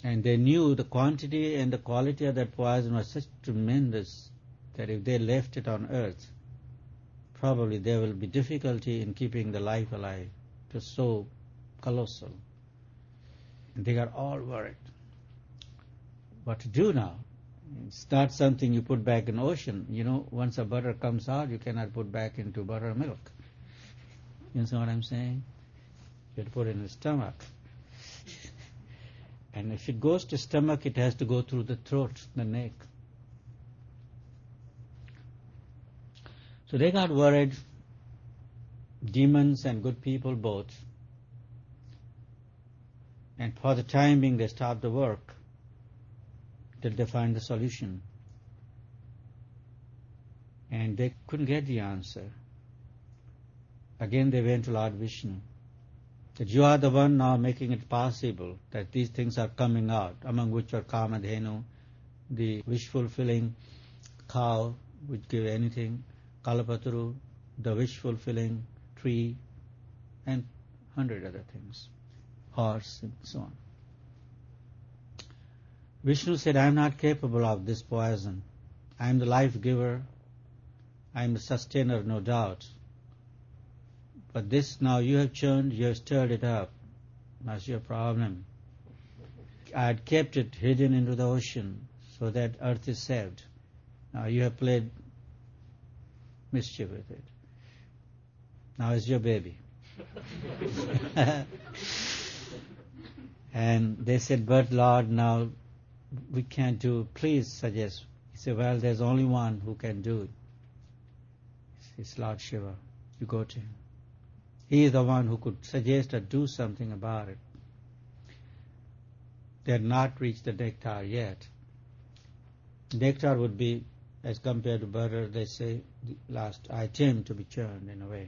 And they knew the quantity and the quality of that poison was such tremendous that if they left it on earth, probably there will be difficulty in keeping the life alive. It was so colossal. And they got all worried. What to do now? It's not something you put back in the ocean. You know, once a butter comes out, you cannot put back into buttermilk. You understand what I'm saying? You have to put it in the stomach. And if it goes to stomach, it has to go through the throat, the neck. So they got worried, demons and good people both. And for the time being, they stopped the work till they find the solution. And they couldn't get the answer. Again, they went to Lord Vishnu. That you are the one now making it possible that these things are coming out, among which are Kamadhenu, the wish-fulfilling cow, which give anything, Kalapataru, the wish-fulfilling tree, and 100 other things, horse, and so on. Vishnu said, I am not capable of this poison. I am the life-giver. I am the sustainer, no doubt. But this now you have churned, you have stirred it up. That's your problem. I had kept it hidden into the ocean so that earth is saved. Now you have played mischief with it. Now it's your baby. And they said, but Lord, now we can't do, please suggest. He said, well, there's only one who can do it. It's Lord Shiva. You go to him. He is the one who could suggest or do something about it. They had not reached the nectar yet. Nectar would be, as compared to butter, they say, the last item to be churned in a way.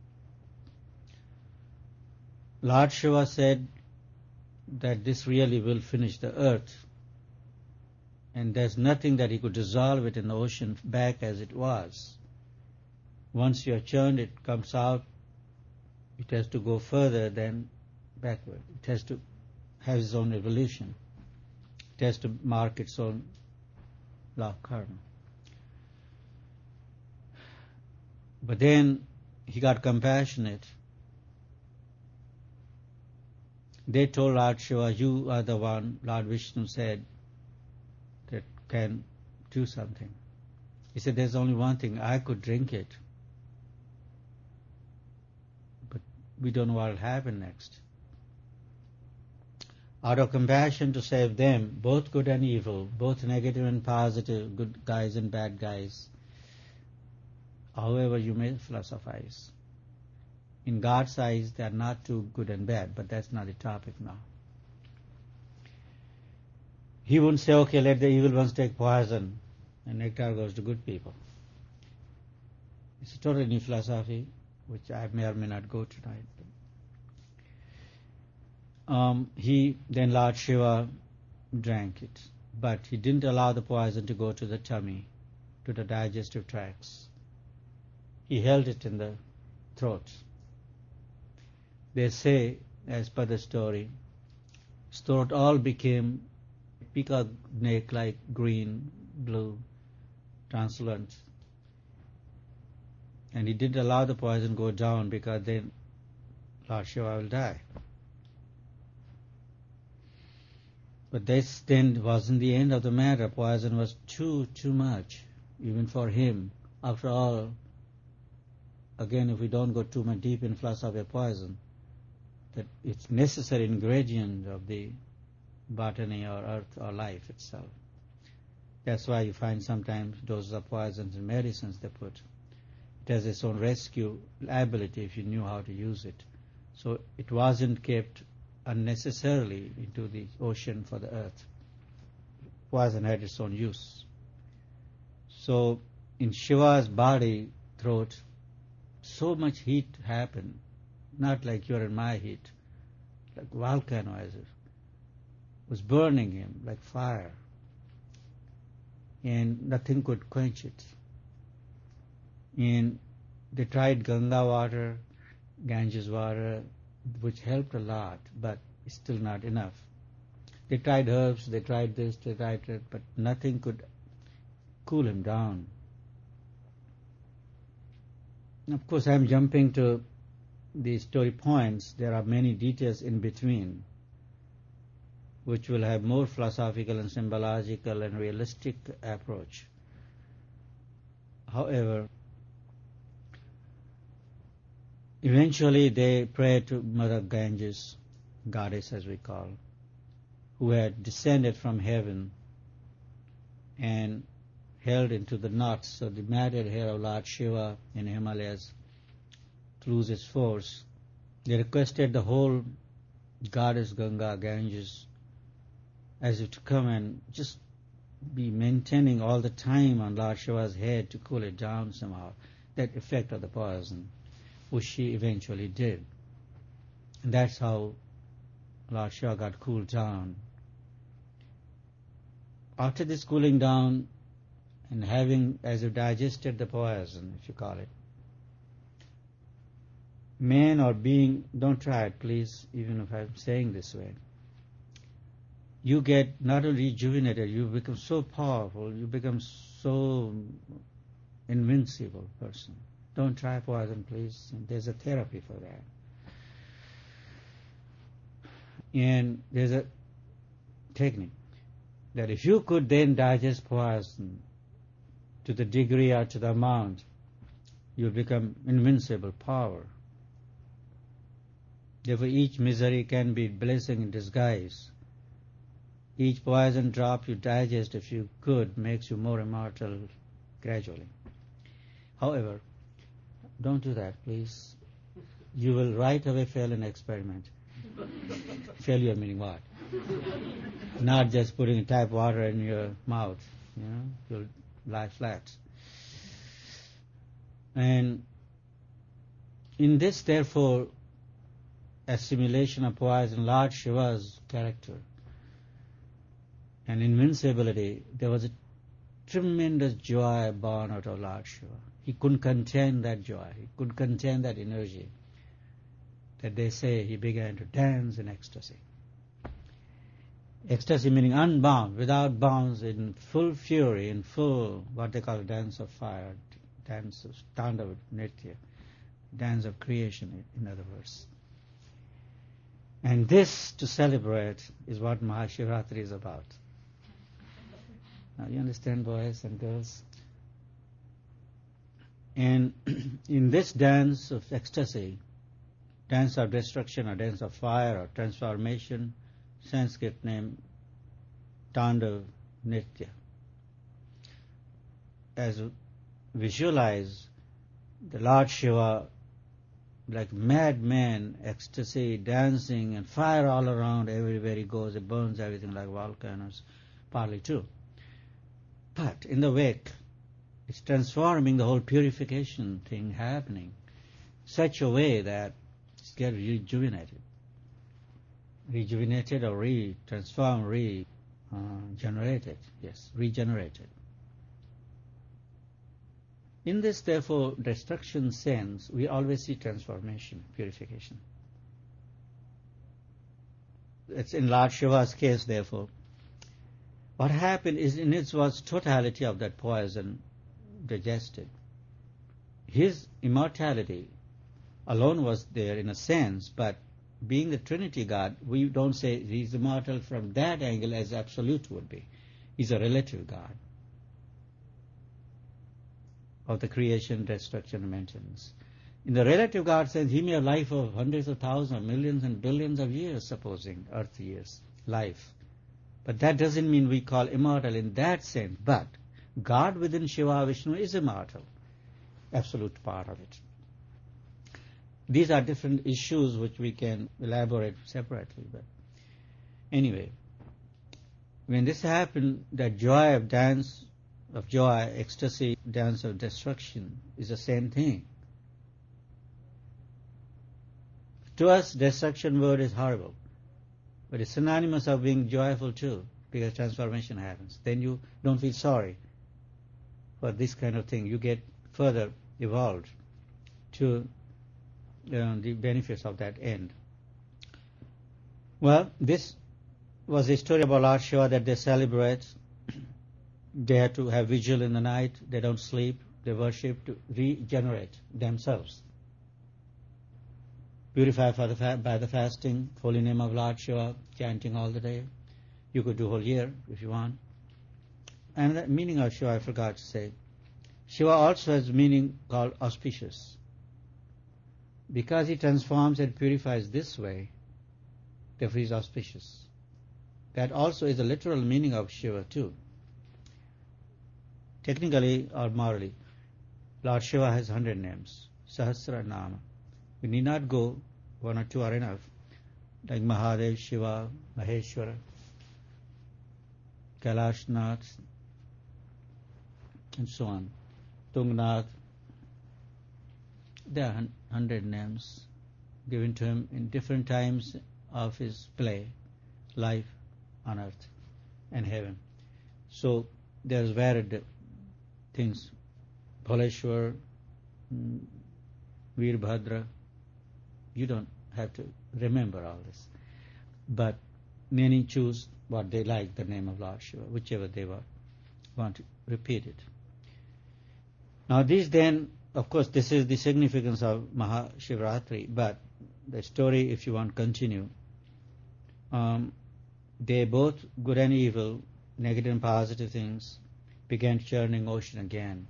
Lord Shiva said that this really will finish the earth. And there's nothing that he could dissolve it in the ocean back as it was. Once you have churned, it comes out. It has to go further than backward. It has to have its own evolution. It has to mark its own law of karma. But then he got compassionate. They told Lord Shiva, you are the one, Lord Vishnu said, that can do something. He said, there's only one thing, I could drink it. We don't know what will happen next. Out of compassion to save them, both good and evil, both negative and positive, good guys and bad guys, however you may philosophize. In God's eyes, they are not too good and bad, but that's not the topic now. He wouldn't say, okay, let the evil ones take poison, and nectar goes to good people. It's a totally new philosophy, which I may or may not go tonight. Then Lord Shiva drank it, but he didn't allow the poison to go to the tummy, to the digestive tracts. He held it in the throat. They say, as per the story, his throat all became peacock neck, like green, blue, translucent. And he didn't allow the poison go down because then Lord Shiva will die. But this then wasn't the end of the matter. Poison was too much, even for him. After all, again, if we don't go too much deep in philosophy of poison, that it's necessary ingredient of the botany or earth or life itself. That's why you find sometimes doses of poisons and medicines they put. It has its own rescue ability if you knew how to use it. So it wasn't kept unnecessarily into the ocean for the earth. Poison had its own use. So in Shiva's body, throat, so much heat happened, not like your and my heat, like volcano as it was burning him like fire, and nothing could quench it. And they tried Ganga water, Ganges water, which helped a lot, but it's still not enough. They tried herbs, they tried this, they tried that, but nothing could cool him down. Of course, I'm jumping to the story points. There are many details in between, which will have more philosophical and symbological and realistic approach. However, eventually they prayed to Mother Ganges, goddess as we call, who had descended from heaven and held into the knots, so the matted hair of Lord Shiva in Himalayas to lose its force. They requested the whole goddess Ganga, Ganges, as if to come and just be maintaining all the time on Lord Shiva's head to cool it down somehow, that effect of the poison, which she eventually did. And that's how Lord Shiva got cooled down. After this cooling down and having, as if digested the poison, if you call it, man or being, don't try it please, even if I'm saying this way, you get not only rejuvenated, you become so powerful, you become so invincible person. Don't try poison, please. There's a therapy for that. And there's a technique that if you could then digest poison to the degree or to the amount, you become invincible power. Therefore, each misery can be blessing in disguise. Each poison drop you digest, if you could, makes you more immortal gradually. However, don't do that, please. You will right away fail an experiment. Failure meaning what? Not just putting tap water in your mouth, you'll lie flat. And in this, therefore, assimilation of poison, Lord Shiva's character and invincibility, there was a tremendous joy born out of Lord Shiva. He couldn't contain that joy. He couldn't contain that energy. That they say he began to dance in ecstasy. Ecstasy meaning unbound, without bounds, in full fury, in full, what they call dance of fire, dance of Tandava Nritya, dance of creation, in other words. And this, to celebrate, is what Mahashivratri is about. Now you understand, boys and girls? And in this dance of ecstasy, dance of destruction or dance of fire or transformation, Sanskrit name Tandav Nritya. As visualize the Lord Shiva like madman, ecstasy, dancing and fire all around everywhere he goes, it burns everything like volcanoes, partly too. But in the wake, it's transforming the whole purification thing happening such a way that it's getting rejuvenated. Rejuvenated or transformed, regenerated. Yes, regenerated. In this, therefore, destruction sense, we always see transformation, purification. It's in Lord Shiva's case, therefore. What happened is, in its was totality of that poison digested. His immortality alone was there in a sense, but being the Trinity God, we don't say he's immortal from that angle as absolute would be. He's a relative God of the creation, destruction, and maintenance. In the relative God sense, he may have life of hundreds of thousands, millions and billions of years, supposing, earth years, life. But that doesn't mean we call immortal in that sense. But God within Shiva Vishnu is immortal, absolute part of it. These are different issues which we can elaborate separately. But anyway, when this happened, that joy of dance of joy, ecstasy, dance of destruction is the same thing. To us, destruction word is horrible, but it's synonymous of being joyful too, because transformation happens. Then you don't feel sorry for this kind of thing. You get further evolved to the benefits of that end. Well, this was a story about Lord Shiva that they celebrate. They have to have vigil in the night. They don't sleep. They worship to regenerate themselves. Purify by the fasting, holy name of Lord Shiva, chanting all the day. You could do whole year if you want. And the meaning of Shiva, I forgot to say. Shiva also has meaning called auspicious. Because he transforms and purifies this way, therefore he is auspicious. That also is the literal meaning of Shiva too. Technically or morally, Lord Shiva has 100 names, Sahasra Nama. We need not go, one or two are enough, like Mahadev, Shiva, Maheshwara, Kailashnath, and so on. Tungnath. There are 100 names given to him in different times of his play, life on earth and heaven. So there's varied things. Bholeshwar, Veerbhadra. You don't have to remember all this. But many choose what they like, the name of Lord Shiva, whichever they want to repeat it. Now this then, of course, this is the significance of Mahashivratri, but the story, if you want to continue, they both, good and evil, negative and positive things, began churning ocean again.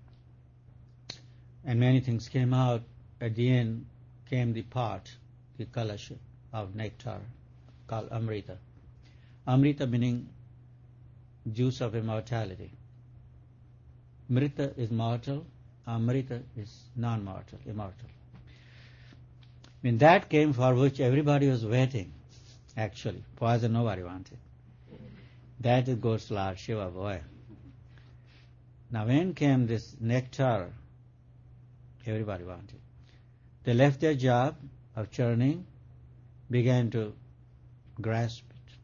And many things came out. At the end came the pot, the kalasha of nectar, called Amrita. Amrita meaning juice of immortality. Mrita is mortal, Amrita is non-mortal, immortal. When that came, for which everybody was waiting, actually, poison nobody wanted. That is goes to Lord Shiva, boy. Now when came this nectar, everybody wanted. They left their job of churning, began to grasp it.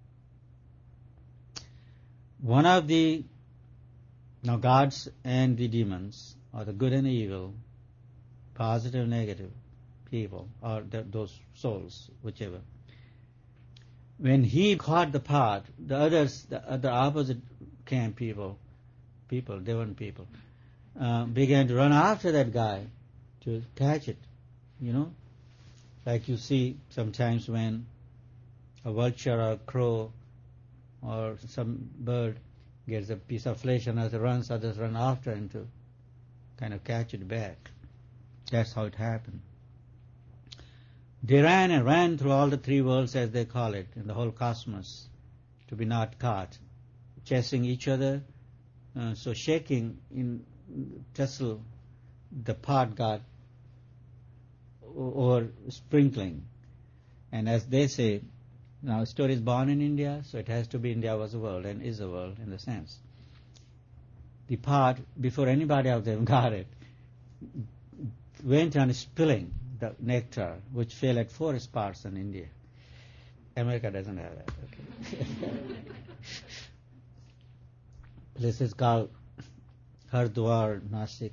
One of the gods and the demons, or the good and evil, positive and negative people, or those souls, whichever, when he caught the pot, the others, the opposite camp people, they weren't people, began to run after that guy to catch it, like you see sometimes when a vulture or a crow or some bird gets a piece of flesh and others run after him to kind of catch it back. That's how it happened. They ran and ran through all the three worlds, as they call it, in the whole cosmos, to be not caught, chasing each other. So shaking in tussle, the pot got over sprinkling. And as they say, now story is born in India, so it has to be India was a world and is a world in the sense. The pot, before anybody of them got it, went on spilling the nectar, which fell at 4 spots in India. America doesn't have that. Okay. This is called Hardwar, Nasik,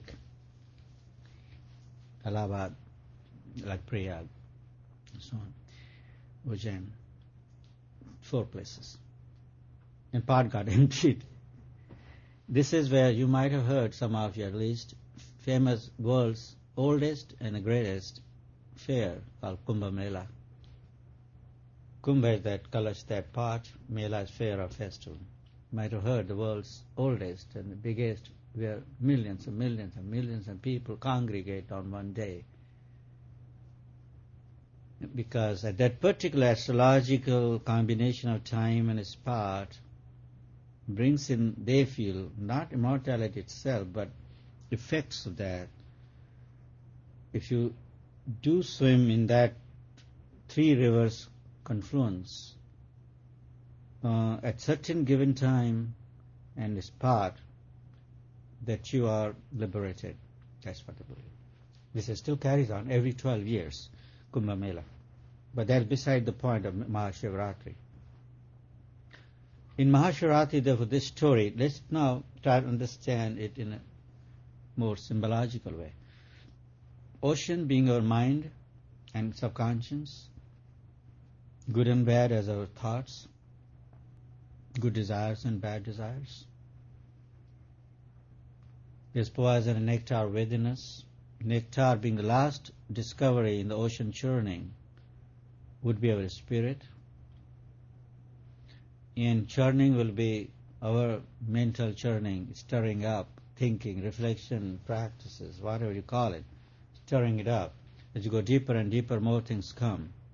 Allahabad, like Prayag, and so on, Ujjain. 4 places. And pot got emptied. This is where you might have heard, some of you at least, famous world's oldest and the greatest fair called Kumbh Mela. Kumbh is that kalash, that pot. Mela is fair or festival. You might have heard the world's oldest and the biggest, where millions and millions and millions of people congregate on one day. Because at that particular astrological combination of time and spot brings in, they feel, not immortality itself, but effects of that. If you do swim in that 3 rivers confluence at certain given time and spot, that you are liberated. That's what I believe. This is still carries on every 12 years, Kumbh Mela. But that's beside the point of Mahashivratri. In Mahashivratri, therefore, this story, let's now try to understand it in a more symbological way. Ocean being our mind and subconscious, good and bad as our thoughts, good desires and bad desires. There's poison and nectar within us. Nectar being the last discovery in the ocean churning would be our spirit. And churning will be our mental churning, stirring up, thinking, reflection, practices, whatever you call it, stirring it up. As you go deeper and deeper, more things come.